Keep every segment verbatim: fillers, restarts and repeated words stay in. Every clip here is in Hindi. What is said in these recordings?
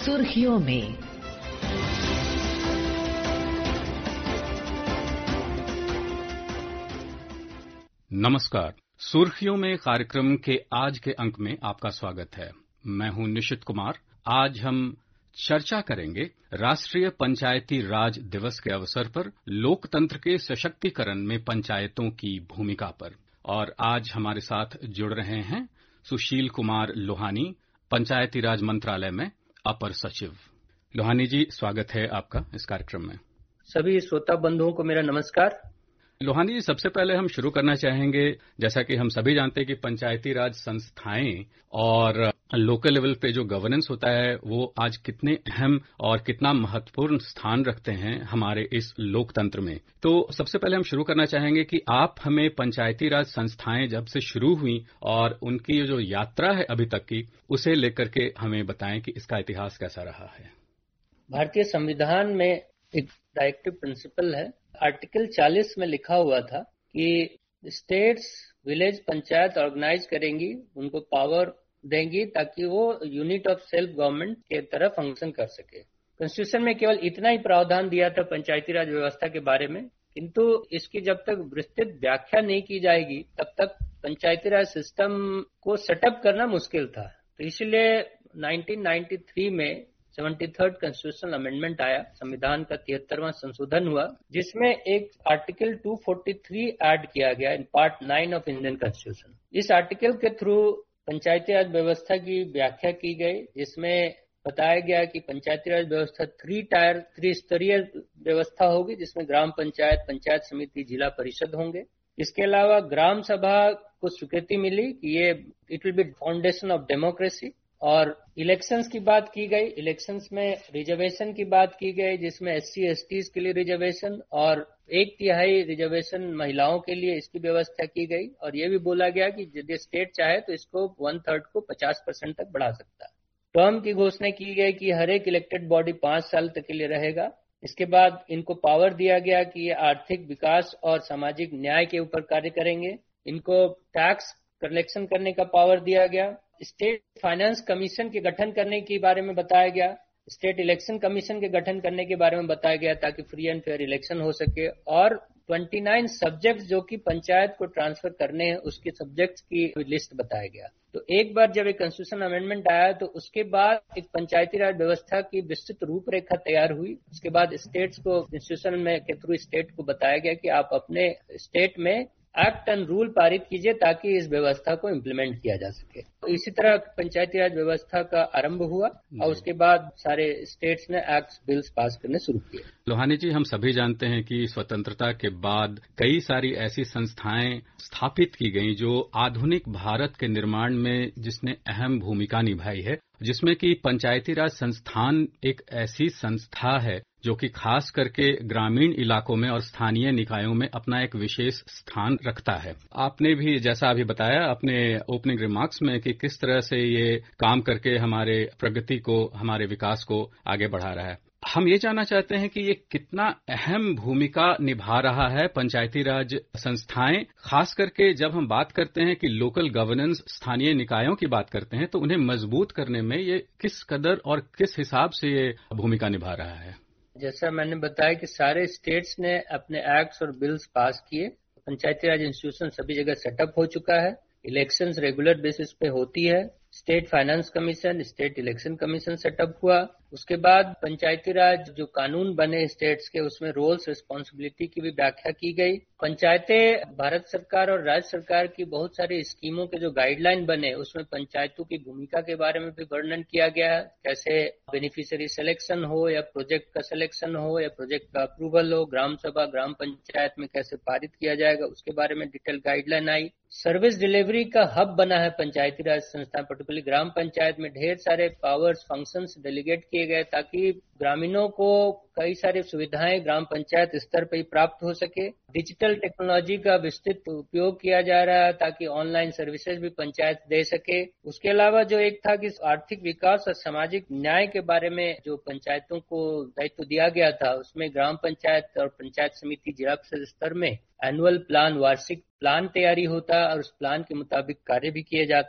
सुर्खियों में। नमस्कार। सुर्खियों में कार्यक्रम के आज के अंक में आपका स्वागत है। मैं हूं निशित कुमार। आज हम चर्चा करेंगे राष्ट्रीय पंचायती राज दिवस के अवसर पर लोकतंत्र के सशक्तिकरण में पंचायतों की भूमिका पर। और आज हमारे साथ जुड़ रहे हैं सुशील कुमार लोहानी, पंचायती राज मंत्रालय में अपर सचिव। लोहानी जी, स्वागत है आपका इस कार्यक्रम में। सभी श्रोता बंधुओं को मेरा नमस्कार। लोहानी जी, सबसे पहले हम शुरू करना चाहेंगे, जैसा कि हम सभी जानते हैं कि पंचायती राज संस्थाएं और लोकल लेवल पे जो गवर्नेंस होता है वो आज कितने अहम और कितना महत्वपूर्ण स्थान रखते हैं हमारे इस लोकतंत्र में। तो सबसे पहले हम शुरू करना चाहेंगे कि आप हमें पंचायती राज संस्थाएं जब से शुरू हुई और उनकी जो यात्रा है अभी तक की, उसे लेकर के हमें बताएं कि इसका इतिहास कैसा रहा है। भारतीय संविधान में एक डायरेक्टिव प्रिंसिपल है। आर्टिकल चालीस में लिखा हुआ था कि स्टेट्स विलेज पंचायत ऑर्गेनाइज करेंगी, उनको पावर देंगी ताकि वो यूनिट ऑफ सेल्फ गवर्नमेंट के तरह फंक्शन कर सके। कॉन्स्टिट्यूशन में केवल इतना ही प्रावधान दिया था पंचायती राज व्यवस्था के बारे में, किंतु इसकी जब तक विस्तृत व्याख्या नहीं की जाएगी तब तक पंचायती राज सिस्टम को सेटअप करना मुश्किल था। तो इसलिए नाइनटीन नाइंटी थ्री में सेवेंटी थर्ड कॉन्स्टिट्यूशनल अमेंडमेंट आया, संविधान का तिहत्तरवां संशोधन हुआ, जिसमें एक article to forty three add किया गया in part nine of Indian constitution. इस आर्टिकल के थ्रू पंचायती राज व्यवस्था की व्याख्या की गई, जिसमें बताया गया कि पंचायती राज व्यवस्था थ्री टायर थ्री स्तरीय व्यवस्था होगी, जिसमें ग्राम पंचायत, पंचायत समिति, जिला परिषद होंगे। इसके अलावा ग्राम सभा को स्वीकृति मिली कि ये it will be foundation of democracy. और इलेक्शंस की बात की गई, इलेक्शंस में रिजर्वेशन की बात की गई, जिसमें एस सी एस टी के लिए रिजर्वेशन और एक तिहाई रिजर्वेशन महिलाओं के लिए इसकी व्यवस्था की गई। और ये भी बोला गया कि यदि स्टेट चाहे तो इसको वन थर्ड को पचास परसेंट तक बढ़ा सकता है। टर्म की घोषणा की गई कि हर एक इलेक्टेड बॉडी पांच साल तक के लिए रहेगा। इसके बाद इनको पावर दिया गया कि ये आर्थिक विकास और सामाजिक न्याय के ऊपर कार्य करेंगे। इनको टैक्स कलेक्शन करने का पावर दिया गया। स्टेट फाइनेंस कमीशन के गठन करने के बारे में बताया गया। स्टेट इलेक्शन कमीशन के गठन करने के बारे में बताया गया ताकि फ्री एंड फेयर इलेक्शन हो सके। और उनतीस सब्जेक्ट्स जो कि पंचायत को ट्रांसफर करने हैं, उसके सब्जेक्ट्स की लिस्ट बताया गया। तो एक बार जब एक कॉन्स्टिट्यूशन अमेंडमेंट आया तो उसके बाद एक पंचायती राज व्यवस्था की विस्तृत रूपरेखा तैयार हुई। उसके बाद स्टेट्स को कॉन्स्टिट्यूशन में के थ्रू स्टेट को बताया गया कि आप अपने स्टेट में एक्ट एंड रूल पारित कीजिए ताकि इस व्यवस्था को इम्प्लीमेंट किया जा सके। तो इसी तरह पंचायती राज व्यवस्था का आरंभ हुआ और उसके बाद सारे स्टेट्स ने एक्ट्स, बिल्स पास करने शुरू किए। लोहानी जी, हम सभी जानते हैं कि स्वतंत्रता के बाद कई सारी ऐसी संस्थाएं स्थापित की गई जो आधुनिक भारत के निर्माण में जिसने अहम भूमिका निभाई है, जिसमें कि पंचायती राज संस्थान एक ऐसी संस्था है जो कि खास करके ग्रामीण इलाकों में और स्थानीय निकायों में अपना एक विशेष स्थान रखता है। आपने भी जैसा अभी बताया अपने ओपनिंग रिमार्क्स में कि किस तरह से ये काम करके हमारे प्रगति को, हमारे विकास को आगे बढ़ा रहा है। हम ये जानना चाहते हैं कि ये कितना अहम भूमिका निभा रहा है पंचायती राज संस्थाएं, खास करके जब हम बात करते हैं कि लोकल गवर्नेंस, स्थानीय निकायों की बात करते हैं, तो उन्हें मजबूत करने में ये किस कदर और किस हिसाब से ये भूमिका निभा रहा है। जैसा मैंने बताया कि सारे स्टेट्स ने अपने एक्ट्स और बिल्स पास किए। पंचायती राज इंस्टीट्यूशन सभी जगह सेटअप हो चुका है। इलेक्शंस रेगुलर बेसिस पे होती है। State finance commission, state election commission setup हुआ। उसके बाद पंचायती राज जो कानून बने स्टेट्स के, उसमें रोल्स, रिस्पॉन्सिबिलिटी की भी व्याख्या की गई। पंचायतें, भारत सरकार और राज्य सरकार की बहुत सारी स्कीमों के जो गाइडलाइन बने, उसमें पंचायतों की भूमिका के बारे में भी वर्णन किया गया है। कैसे बेनिफिशियरी सिलेक्शन हो या प्रोजेक्ट का सिलेक्शन हो या प्रोजेक्ट का अप्रूवल हो, ग्राम सभा, ग्राम पंचायत में कैसे पारित किया जाएगा, उसके बारे में डिटेल गाइडलाइन आई। सर्विस डिलीवरी का हब बना है पंचायती राज संस्था, पर्टिकुलरली ग्राम पंचायत में ढेर सारे पावर्स, फंक्शंस डेलीगेट किए गए ताकि ग्रामीणों को कई सारी सुविधाएं ग्राम पंचायत स्तर पर ही प्राप्त हो सके। डिजिटल टेक्नोलॉजी का विस्तृत उपयोग किया जा रहा है ताकि ऑनलाइन सर्विसेज भी पंचायत दे सके। उसके अलावा जो एक था कि आर्थिक विकास और सामाजिक न्याय के बारे में जो पंचायतों को दायित्व दिया गया था, उसमें ग्राम पंचायत और पंचायत समिति, जिला परिषद स्तर में एनुअल प्लान, वार्षिक प्लान तैयारी होता है और उस प्लान के मुताबिक कार्य भी किए जाते हैं।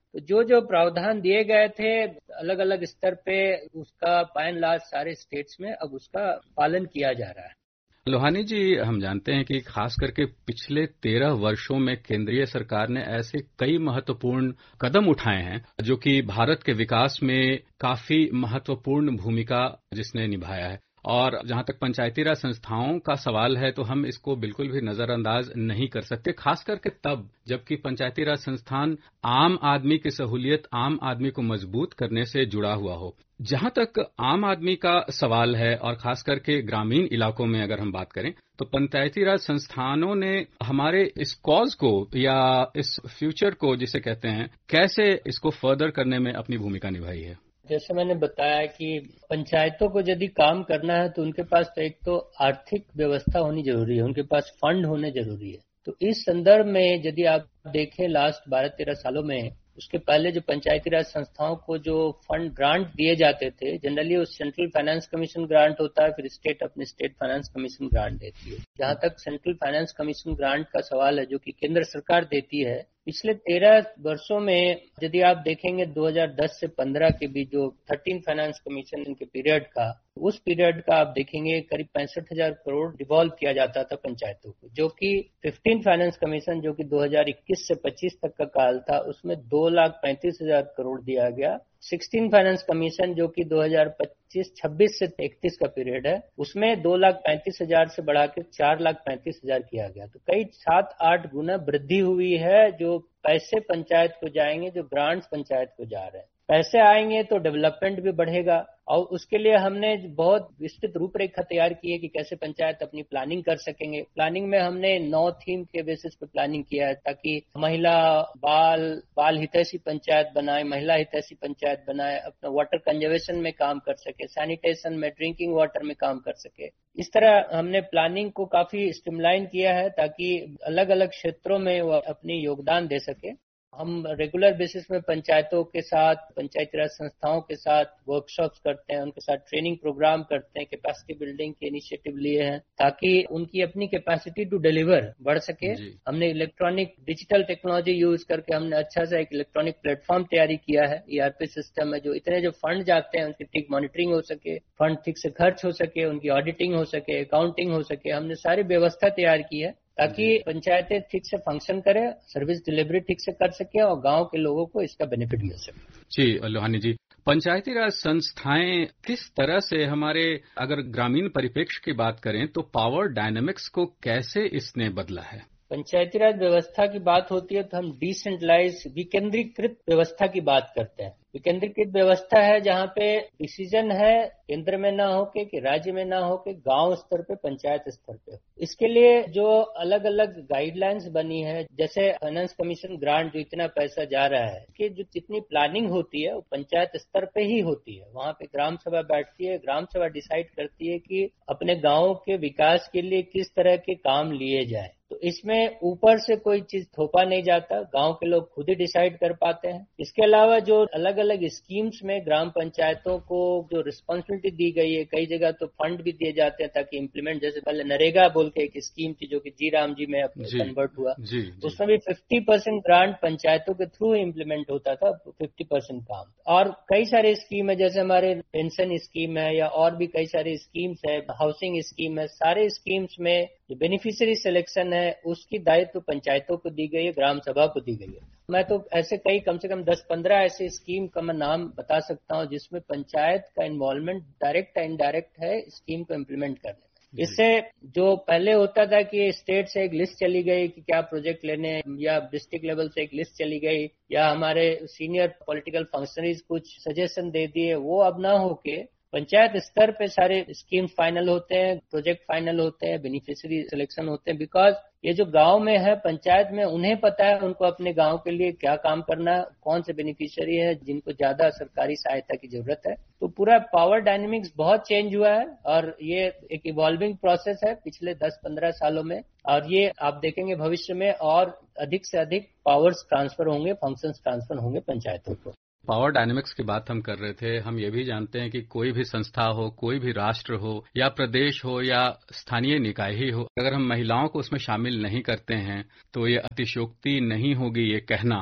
तो जो जो प्रावधान दिए गए थे अलग अलग स्तर पे, उसका बाय एंड लार्ज सारे स्टेट्स में अब उसका पालन किया जा रहा है। लोहानी जी, हम जानते हैं कि खास करके पिछले तेरह वर्षों में केंद्रीय सरकार ने ऐसे कई महत्वपूर्ण कदम उठाए हैं जो कि भारत के विकास में काफी महत्वपूर्ण भूमिका जिसने निभाया है। और जहां तक पंचायती राज संस्थाओं का सवाल है तो हम इसको बिल्कुल भी नजरअंदाज नहीं कर सकते, खास करके तब जबकि पंचायती राज संस्थान आम आदमी की सहूलियत, आम आदमी को मजबूत करने से जुड़ा हुआ हो। जहां तक आम आदमी का सवाल है और खास करके ग्रामीण इलाकों में अगर हम बात करें तो पंचायती राज संस्थानों ने हमारे इस कॉज को या इस फ्यूचर को जिसे कहते हैं, कैसे इसको फर्दर करने में अपनी भूमिका निभाई है? जैसे मैंने बताया कि पंचायतों को यदि काम करना है तो उनके पास तो एक तो आर्थिक व्यवस्था होनी जरूरी है, उनके पास फंड होने जरूरी है। तो इस संदर्भ में यदि आप देखें लास्ट बारह तेरह सालों में, उसके पहले जो पंचायती राज संस्थाओं को जो फंड ग्रांट दिए जाते थे, जनरली वो सेंट्रल फाइनेंस कमीशन ग्रांट होता है, फिर स्टेट अपने स्टेट फाइनेंस कमीशन ग्रांट देती है। जहां तक सेंट्रल फाइनेंस कमीशन ग्रांट का सवाल है जो कि केंद्र सरकार देती है, पिछले तेरह वर्षों में यदि आप देखेंगे दो हज़ार दस से पंद्रह के बीच जो थर्टीन फाइनेंस कमीशन के पीरियड का, उस पीरियड का आप देखेंगे करीब पैंसठ हजार करोड़ डिवॉल्व किया जाता था पंचायतों को, जो कि फिफ्टीन फाइनेंस कमीशन जो कि दो हज़ार इक्कीस से पच्चीस तक का काल था उसमें दो लाख पैंतीस हजार करोड़ दिया गया। सिक्सटीन फाइनेंस कमीशन जो कि दो हज़ार पच्चीस छब्बीस से इकतीस का पीरियड है, उसमें दो लाख पैंतीस हजार से बढ़ाकर चार लाख पैंतीस हजार किया गया। तो कई सात आठ गुना वृद्धि हुई है जो पैसे पंचायत को जाएंगे, जो ग्रांट्स पंचायत को जा रहे हैं। पैसे आएंगे तो डेवलपमेंट भी बढ़ेगा और उसके लिए हमने बहुत विस्तृत रूपरेखा तैयार की है कि कैसे पंचायत अपनी प्लानिंग कर सकेंगे। प्लानिंग में हमने नौ थीम के बेसिस पे प्लानिंग किया है ताकि महिला बाल बाल हितैषी पंचायत बनाए, महिला हितैषी पंचायत बनाए, अपना वाटर कंजर्वेशन में काम कर सके, सैनिटेशन में, ड्रिंकिंग वाटर में काम कर सके। इस तरह हमने प्लानिंग को काफी स्ट्रीमलाइन किया है ताकि अलग अलग क्षेत्रों में वो अपनी योगदान दे सके। हम रेगुलर बेसिस में पंचायतों के साथ, पंचायती राज संस्थाओं के साथ वर्कशॉप्स करते हैं, उनके साथ ट्रेनिंग प्रोग्राम करते हैं, कैपेसिटी बिल्डिंग के इनिशिएटिव लिए हैं ताकि उनकी अपनी कैपेसिटी टू डिलीवर बढ़ सके। हमने इलेक्ट्रॉनिक डिजिटल टेक्नोलॉजी यूज करके हमने अच्छा सा एक इलेक्ट्रॉनिक प्लेटफॉर्म तैयारी किया है, ईआरपी सिस्टम है, जो इतने जो फंड जाते हैं उनकी ठीक मॉनिटरिंग हो सके, फंड ठीक से खर्च हो सके, उनकी ऑडिटिंग हो सके, अकाउंटिंग हो सके। हमने सारी व्यवस्था तैयार की है ताकि पंचायतें ठीक से फंक्शन करें, सर्विस डिलीवरी ठीक से कर सके और गांव के लोगों को इसका बेनिफिट मिल सके। जी लोहानी जी, पंचायती राज संस्थाएं किस तरह से हमारे अगर ग्रामीण परिप्रेक्ष्य की बात करें तो पावर डायनेमिक्स को कैसे इसने बदला है? पंचायती राज व्यवस्था की बात होती है तो हम डिसेंट्रलाइज विकेंद्रीकृत व्यवस्था की बात करते हैं। विकेंद्रीकृत व्यवस्था है जहां पे डिसीजन है केंद्र में ना होके कि राज्य में ना होके गांव स्तर पे, पंचायत स्तर पे। इसके लिए जो अलग अलग गाइडलाइंस बनी है, जैसे फाइनेंस कमीशन ग्रांट जो इतना पैसा जा रहा है कि जो जितनी प्लानिंग होती है वो पंचायत स्तर पे ही होती है। वहां पे ग्राम सभा बैठती है, ग्राम सभा डिसाइड करती है कि अपने गांव के विकास के लिए किस तरह के काम लिए जाए। तो इसमें ऊपर से कोई चीज थोपा नहीं जाता, गांव के लोग खुद ही डिसाइड कर पाते हैं। इसके अलावा जो अलग अलग स्कीम्स में ग्राम पंचायतों को जो रिस्पॉन्सिबिलिटी दी गई है, कई जगह तो फंड भी दिए जाते हैं ताकि इम्प्लीमेंट, जैसे पहले नरेगा बोल के एक स्कीम थी जो कि जी राम जी में कन्वर्ट हुआ, जी, जी. उसमें भी फिफ्टी परसेंट ग्रांट पंचायतों के थ्रू इम्प्लीमेंट होता था, फिफ्टी परसेंट काम। और कई सारे स्कीम है जैसे हमारे पेंशन स्कीम है या और भी कई सारी स्कीम्स है, हाउसिंग स्कीम है। सारे स्कीम्स में जो बेनिफिशियरी सिलेक्शन है उसकी दायित्व पंचायतों को दी गई है, ग्राम सभा को दी गई है। मैं तो ऐसे कई कम से कम दस पंद्रह ऐसे स्कीम का मैं नाम बता सकता हूं जिसमें पंचायत का इन्वॉल्वमेंट डायरेक्ट या इनडायरेक्ट है स्कीम को इम्प्लीमेंट करने में। इससे जो पहले होता था कि स्टेट से एक लिस्ट चली गई कि क्या प्रोजेक्ट लेने, या डिस्ट्रिक्ट लेवल से एक लिस्ट चली गई, या हमारे सीनियर पॉलिटिकल फंक्शनरीज कुछ सजेशन दे दिए, वो अब ना होके पंचायत स्तर पे सारे स्कीम फाइनल होते हैं, प्रोजेक्ट फाइनल होते हैं, बेनिफिशियरी सिलेक्शन होते हैं। बिकॉज ये जो गांव में है, पंचायत में, उन्हें पता है उनको अपने गांव के लिए क्या काम करना है, कौन से बेनिफिशियरी है जिनको ज्यादा सरकारी सहायता की जरूरत है। तो पूरा पावर डायनेमिक्स बहुत चेंज हुआ है और ये एक इवॉल्विंग प्रोसेस है पिछले दस पंद्रह सालों में, और ये आप देखेंगे भविष्य में और अधिक से अधिक पावर्स ट्रांसफर होंगे, फंक्शंस ट्रांसफर होंगे पंचायतों को। पावर डायनेमिक्स की बात हम कर रहे थे। हम ये भी जानते हैं कि कोई भी संस्था हो, कोई भी राष्ट्र हो या प्रदेश हो या स्थानीय निकाय ही हो, अगर हम महिलाओं को उसमें शामिल नहीं करते हैं तो ये अतिशयोक्ति नहीं होगी ये कहना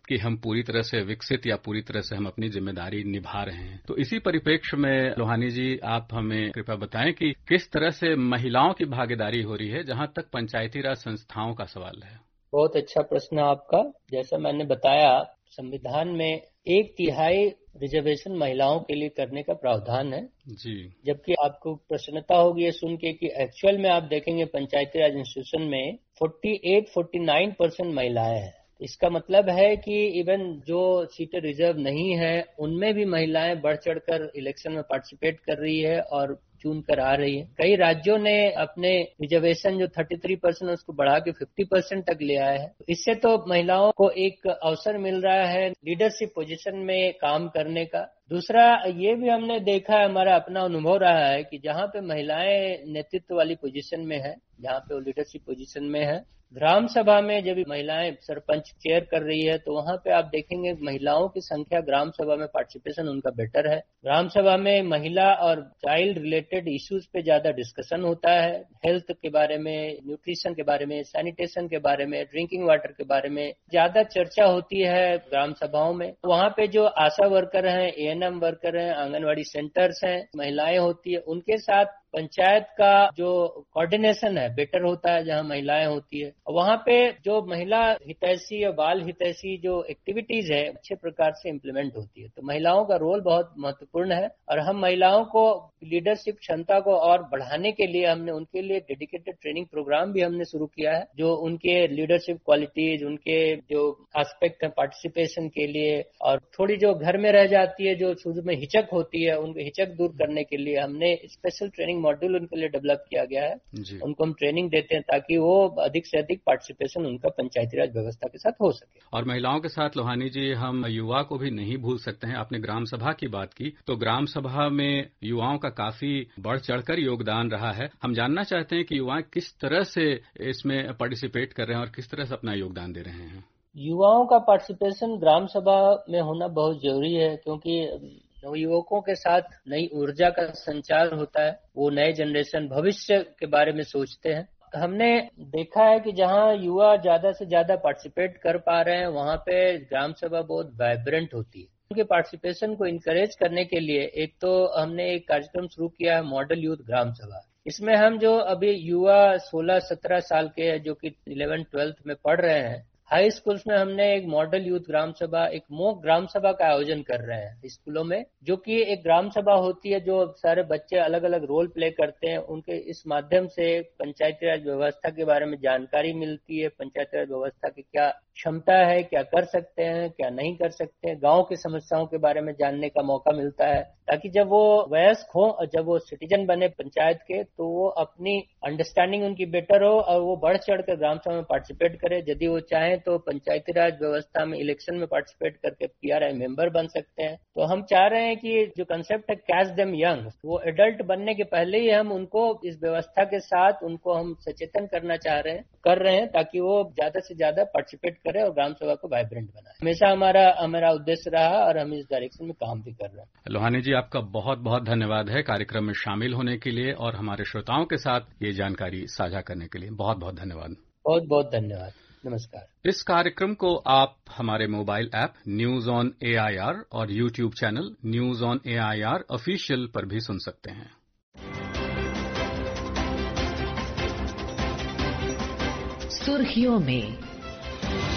कि हम पूरी तरह से विकसित या पूरी तरह से हम अपनी जिम्मेदारी निभा रहे हैं। तो इसी परिप्रेक्ष्य में लोहानी जी, आप हमें कृपया बताएं कि किस तरह से महिलाओं की भागीदारी हो रही है जहां तक पंचायती राज संस्थाओं का सवाल है। बहुत अच्छा प्रश्न आपका। जैसा मैंने बताया, संविधान में एक तिहाई रिजर्वेशन महिलाओं के लिए करने का प्रावधान है जी। जबकि आपको प्रसन्नता होगी ये सुन के कि एक्चुअल में आप देखेंगे पंचायती राज इंस्टीट्यूशन में अड़तालीस उनचास परसेंट महिलाएं हैं। इसका मतलब है कि इवन जो सीटें रिजर्व नहीं है उनमें भी महिलाएं बढ़ चढ़कर इलेक्शन में पार्टिसिपेट कर रही है और चुन कर आ रही है। कई राज्यों ने अपने रिजर्वेशन जो तैंतीस परसेंट उसको बढ़ा के पचास परसेंट तक ले आए हैं। इससे तो महिलाओं को एक अवसर मिल रहा है लीडरशिप पोजीशन में काम करने का। दूसरा ये भी हमने देखा है, हमारा अपना अनुभव रहा है कि जहां पे महिलाएं नेतृत्व वाली पोजीशन में है, जहां पे वो लीडरशिप पोजीशन में है, ग्राम सभा में जब महिलाएं सरपंच चेयर कर रही है तो वहां पे आप देखेंगे महिलाओं की संख्या ग्राम सभा में पार्टिसिपेशन उनका बेटर है। ग्राम सभा में महिला और चाइल्ड रिलेटेड इश्यूज पे ज्यादा डिस्कशन होता है, हेल्थ के बारे में, न्यूट्रिशन के बारे में, सैनिटेशन के बारे में, ड्रिंकिंग वाटर के बारे में ज्यादा चर्चा होती है ग्राम सभाओं में। वहां पे जो आशा वर्कर हैं, ए एन एम वर्कर हैं, आंगनवाड़ी सेंटर्स हैं, महिलाएं होती है, उनके साथ पंचायत का जो कोऑर्डिनेशन है बेटर होता है जहां महिलाएं होती है। वहां पे जो महिला हितैषी और बाल हितैषी जो एक्टिविटीज है अच्छे प्रकार से इम्प्लीमेंट होती है। तो महिलाओं का रोल बहुत महत्वपूर्ण है और हम महिलाओं को लीडरशिप क्षमता को और बढ़ाने के लिए हमने उनके लिए डेडिकेटेड ट्रेनिंग प्रोग्राम भी हमने शुरू किया है, जो उनके लीडरशिप क्वालिटीज, उनके जो एस्पेक्ट है पार्टिसिपेशन के लिए, और थोड़ी जो घर में रह जाती है, जो शुरू में हिचक होती है, उनके हिचक दूर करने के लिए हमने स्पेशल ट्रेनिंग मॉड्यूल उनके लिए डेवलप किया गया है। उनको हम ट्रेनिंग देते हैं ताकि वो अधिक से अधिक पार्टिसिपेशन उनका पंचायती राज व्यवस्था के साथ हो सके। और महिलाओं के साथ लोहानी जी, हम युवा को भी नहीं भूल सकते हैं। आपने ग्राम सभा की बात की, तो ग्राम सभा में युवाओं का काफी बढ़ चढ़कर योगदान रहा है। हम जानना चाहते हैं कि युवा किस तरह से इसमें पार्टिसिपेट कर रहे हैं और किस तरह से अपना योगदान दे रहे हैं। युवाओं का पार्टिसिपेशन ग्राम सभा में होना बहुत जरूरी है क्योंकि नवयुवकों के साथ नई ऊर्जा का संचार होता है। वो नए जनरेशन भविष्य के बारे में सोचते हैं। हमने देखा है कि जहां युवा ज्यादा से ज्यादा पार्टिसिपेट कर पा रहे हैं वहां पे ग्राम सभा बहुत वाइब्रेंट होती है। उनके पार्टिसिपेशन को इनकरेज करने के लिए एक तो हमने एक कार्यक्रम शुरू किया है, मॉडल यूथ ग्राम सभा। इसमें हम जो अभी युवा सोलह सत्रह साल के हैं जो कि इलेवेंथ ट्वेल्थ में पढ़ रहे हैं, हाई स्कूल्स में हमने एक मॉडल यूथ ग्राम सभा, एक मॉक ग्राम सभा का आयोजन कर रहे हैं स्कूलों में, जो कि एक ग्राम सभा होती है जो सारे बच्चे अलग अलग रोल प्ले करते हैं। उनके इस माध्यम से पंचायती राज व्यवस्था के बारे में जानकारी मिलती है, पंचायती राज व्यवस्था की क्या क्षमता है, क्या कर सकते हैं, क्या नहीं कर सकते हैं, गांव की समस्याओं के बारे में जानने का मौका मिलता है, ताकि जब वो वयस्क हो और जब वो सिटीजन बने पंचायत के तो वो अपनी अंडरस्टैंडिंग उनकी बेटर हो और वो बढ़ चढ़ कर ग्राम सभा में पार्टिसिपेट करे। यदि वो चाहें तो पंचायती राज व्यवस्था में इलेक्शन में पार्टिसिपेट करके पीआरआई मेंबर बन सकते हैं। तो हम चाह रहे हैं कि जो कंसेप्ट है कैच देम यंग, वो एडल्ट बनने के पहले ही हम उनको इस व्यवस्था के साथ उनको हम सचेतन करना चाह रहे हैं कर रहे हैं ताकि वो ज्यादा से ज्यादा पार्टिसिपेट करे और ग्राम सभा को वाइब्रेंट बनाए। हमेशा हमारा हमारा उद्देश्य रहा और हम इस डायरेक्शन में काम भी कर रहे हैं। लोहानी जी, आपका बहुत बहुत धन्यवाद है कार्यक्रम में शामिल होने के लिए और हमारे श्रोताओं के साथ ये जानकारी साझा करने के लिए। बहुत बहुत धन्यवाद। बहुत बहुत धन्यवाद। नमस्कार। इस कार्यक्रम को आप हमारे mobile app news on A I R और YouTube channel news on A I R official पर भी सुन सकते हैं। सुर्खियों में